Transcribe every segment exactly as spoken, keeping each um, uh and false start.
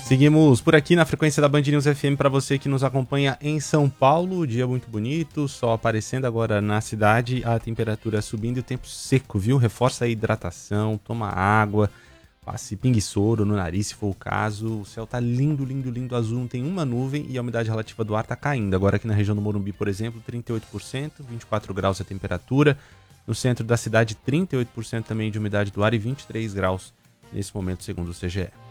Seguimos por aqui na frequência da Band News F M para você que nos acompanha em São Paulo. Dia muito bonito, sol aparecendo agora na cidade, a temperatura subindo e o tempo seco, viu? Reforça a hidratação, toma água, passe pingue-soro no nariz se for o caso. O céu tá lindo, lindo, lindo, azul, não tem uma nuvem e a umidade relativa do ar tá caindo. Agora aqui na região do Morumbi, por exemplo, trinta e oito por cento, vinte e quatro graus a temperatura. No centro da cidade, trinta e oito por cento também de umidade do ar e vinte e três graus nesse momento, segundo o C G E.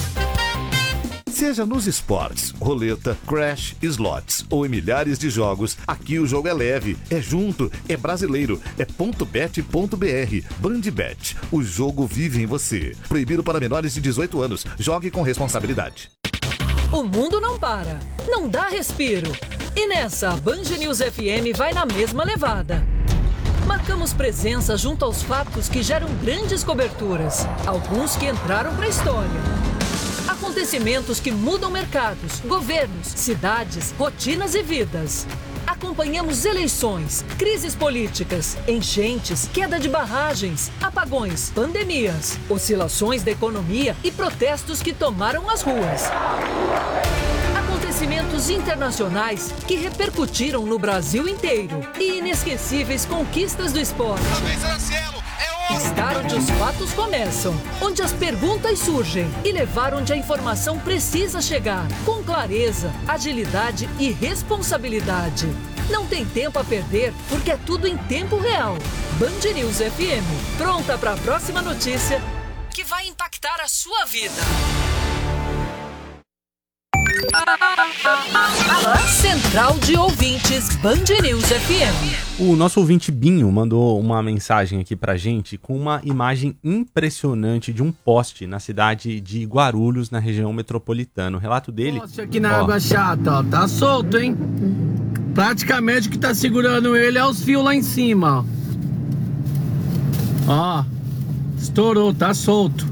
Seja nos esportes, roleta, crash, slots ou em milhares de jogos, aqui o jogo é leve, é junto, é brasileiro, é ponto bet ponto b r. Bandbet, o jogo vive em você. Proibido para menores de dezoito anos. Jogue com responsabilidade. O mundo não para, não dá respiro. E nessa, a Band News F M vai na mesma levada. Marcamos presença junto aos fatos que geram grandes coberturas, alguns que entraram para a história. Acontecimentos que mudam mercados, governos, cidades, rotinas e vidas. Acompanhamos eleições, crises políticas, enchentes, queda de barragens, apagões, pandemias, oscilações da economia e protestos que tomaram as ruas. Acontecimentos internacionais que repercutiram no Brasil inteiro e inesquecíveis conquistas do esporte. Estar onde os fatos começam, onde as perguntas surgem e levar onde a informação precisa chegar, com clareza, agilidade e responsabilidade. Não tem tempo a perder, porque é tudo em tempo real. Band News F M, pronta para a próxima notícia que vai impactar a sua vida. Central de Ouvintes, Band News F M. O nosso ouvinte Binho mandou uma mensagem aqui pra gente com uma imagem impressionante de um poste na cidade de Guarulhos, na região metropolitana. O relato dele... Poste aqui na ó. Água Chata, ó, tá solto, hein? Praticamente o que tá segurando ele é os fios lá em cima, ó. Ó, estourou, tá solto.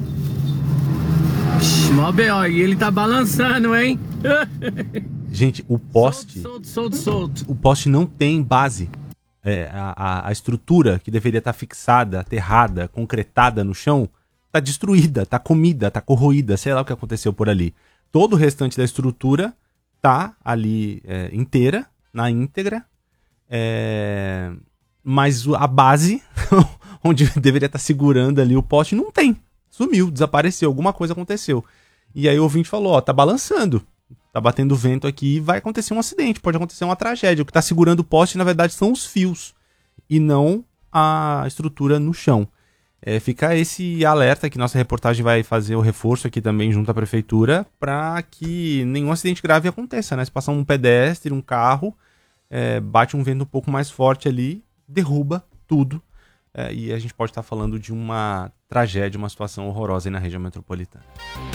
Mó bem, ó, e ele tá balançando, hein? Gente, o poste... Solto, solto, solto, solto. O poste não tem base. É, a, a, a estrutura que deveria estar fixada, aterrada, concretada no chão, tá destruída, tá comida, tá corroída, sei lá o que aconteceu por ali. Todo o restante da estrutura tá ali é, inteira, na íntegra, é, mas a base, onde deveria estar segurando ali o poste, não tem. Sumiu, desapareceu, alguma coisa aconteceu. E aí o ouvinte falou, ó, tá balançando. Tá batendo vento aqui e vai acontecer um acidente, pode acontecer uma tragédia. O que tá segurando o poste, na verdade, são os fios e não a estrutura no chão. É, fica esse alerta que nossa reportagem vai fazer o reforço aqui também junto à prefeitura para que nenhum acidente grave aconteça, né? Se passar um pedestre, um carro, é, bate um vento um pouco mais forte ali, derruba tudo. É, e a gente pode estar falando de uma tragédia, uma situação horrorosa aí na região metropolitana.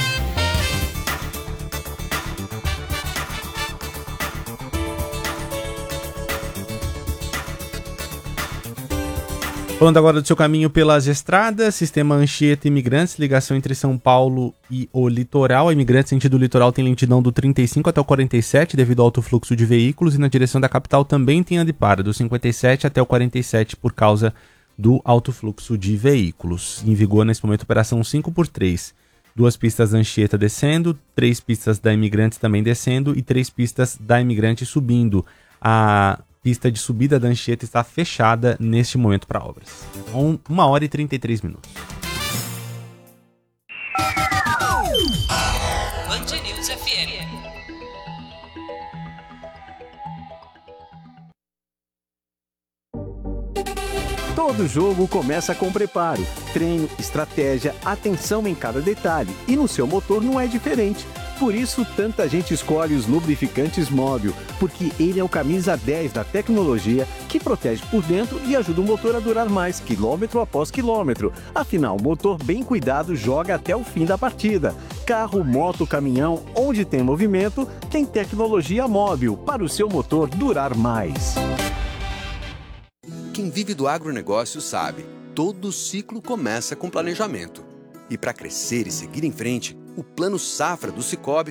Falando agora do seu caminho pelas estradas, sistema Anchieta Imigrantes, ligação entre São Paulo e o litoral. A Imigrantes sentido litoral tem lentidão do trinta e cinco até o quarenta e sete devido ao alto fluxo de veículos e na direção da capital também tem anda e para, do cinquenta e sete até o quarenta e sete por causa do alto fluxo de veículos. Em vigor nesse momento operação cinco por três. Duas pistas da Anchieta descendo, três pistas da Imigrantes também descendo e três pistas da Imigrante subindo. A pista de subida da Anchieta está fechada neste momento para obras. Um, uma hora e trinta e três minutos. Band News F M. Todo jogo começa com preparo, treino, estratégia, atenção em cada detalhe. E no seu motor não é diferente. Por isso, tanta gente escolhe os lubrificantes Móbil, porque ele é o camisa dez da tecnologia que protege por dentro e ajuda o motor a durar mais, quilômetro após quilômetro. Afinal, o motor bem cuidado joga até o fim da partida. Carro, moto, caminhão, onde tem movimento, tem tecnologia Móbil para o seu motor durar mais. Quem vive do agronegócio sabe, todo ciclo começa com planejamento. E para crescer e seguir em frente, o Plano Safra do Sicoob